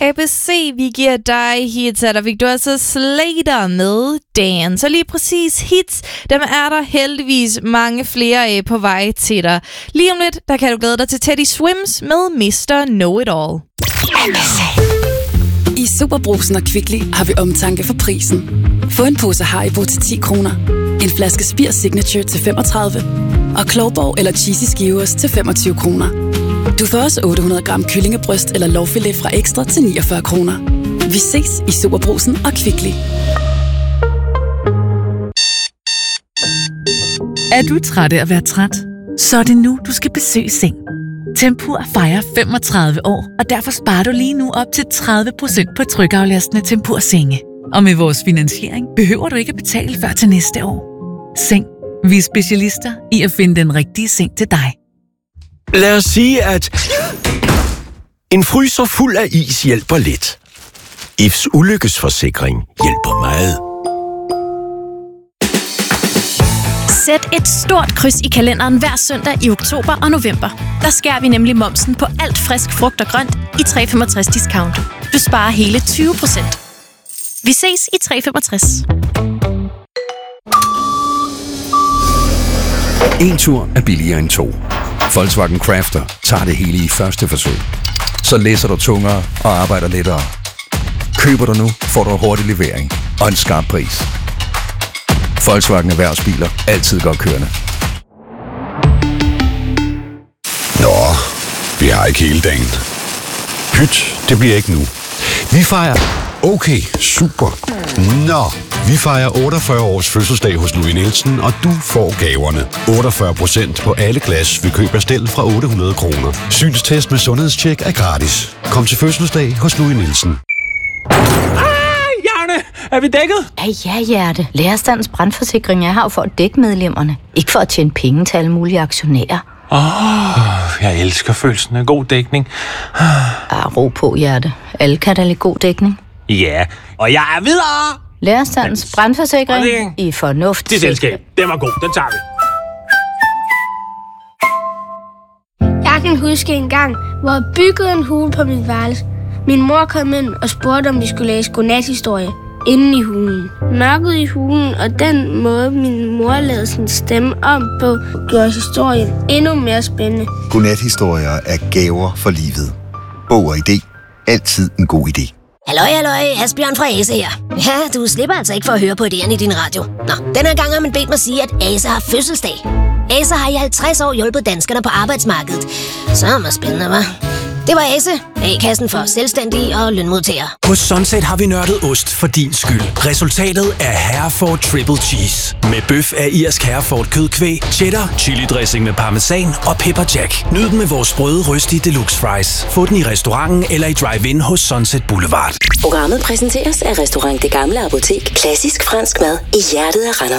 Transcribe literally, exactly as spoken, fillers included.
A B C, vi giver dig hits, og der fik du altså Slater med Dan. Så lige præcis hits, dem er der heldigvis mange flere af på vej til dig. Lige om lidt, der kan du glæde dig til Teddy Swims med mister Know-It-All. I Superbrugsen og Kvickly har vi omtanke for prisen. Få en pose Haribo til ti kroner, en flaske Spir Signature til femogtredive og Klovborg eller Cheesy Skivers til femogtyve kroner. Du får også otte hundrede gram kyllingebryst eller lårfilet fra Ekstra til niogfyrre kroner. Vi ses i Superbrugsen og Kvickly. Er du træt af at være træt? Så er det nu, du skal besøge Seng. Tempur fejrer femogtredive år, og derfor sparer du lige nu op til tredive procent på trykaflastende Tempur-senge. Og med vores finansiering behøver du ikke at betale før til næste år. Seng. Vi er specialister i at finde den rigtige seng til dig. Lad os sige, at en fryser fuld af is hjælper lidt. I F's ulykkesforsikring hjælper meget. Sæt et stort kryds i kalenderen hver søndag i oktober og november. Der skærer vi nemlig momsen på alt frisk frugt og grønt i tre femogtres discount. Du sparer hele tyve procent. Vi ses i tre femogtres. En tur er billigere end to. Volkswagen Crafter tager det hele i første forsøg. Så læser du tungere og arbejder lettere. Køber du nu, får du hurtig levering og en skarp pris. Volkswagen Erhvervsbiler. Altid godt kørende. Nå, vi har ikke hele dagen. Pyt, det bliver ikke nu. Vi fejrer... Okay, super. Nå, vi fejrer otteogfyrre års fødselsdag hos Louis Nielsen, og du får gaverne. otteogfyrre procent på alle glas ved køb af stel fra otte hundrede kroner. Synstest med sundhedstjek er gratis. Kom til fødselsdag hos Louis Nielsen. Er vi dækket? Ja, ja, Hjerte. Lærerstandens brandforsikring er her jo for at dække medlemmerne. Ikke for at tjene penge til alle mulige aktionærer. Åh, oh, jeg elsker følelsen af god dækning. Ah, ro på, Hjerte. Alle kan da lide god dækning. Ja, og jeg er videre! Lærerstandens brandforsikring i fornuft. Det selskab, den var god, den tager vi. Jeg kan huske en gang, hvor jeg byggede en hule på mit værelse. Min mor kom ind og spurgte, om vi skulle læse godnathistorie inde i hulen. Mørket i hulen og den måde, min mor lavede sin stemme om på, gjorde historien endnu mere spændende. Godnathistorier er gaver for livet. Bog og idé. Altid en god idé. Halløj, halløj, Asbjørn fra Ase her. Ja, du slipper altså ikke for at høre på idéerne i din radio. Nå, denne gang har man bedt mig sige, at Ase har fødselsdag. Ase har i halvtreds år hjulpet danskerne på arbejdsmarkedet. Så er det spændende, hva'? Det var Ase, A-kassen for selvstændige og lønmodtagere. Hos Sunset har vi nørdet ost for din skyld. Resultatet er Hereford Triple Cheese. Med bøf af irsk Hereford kødkvæg, cheddar, chili dressing med parmesan og pepper jack. Nyd den med vores sprøde røstige deluxe fries. Få den i restauranten eller i drive-in hos Sunset Boulevard. Programmet præsenteres af Restaurant Det Gamle Apotek. Klassisk fransk mad i hjertet af Randers.